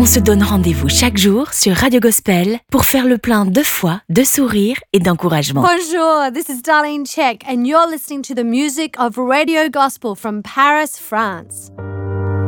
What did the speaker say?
On se donne rendez-vous chaque jour sur Radio Gospel pour faire le plein de foi, de sourire et d'encouragement. Bonjour, this is Darlene Check and you're listening to the music of Radio Gospel from Paris, France.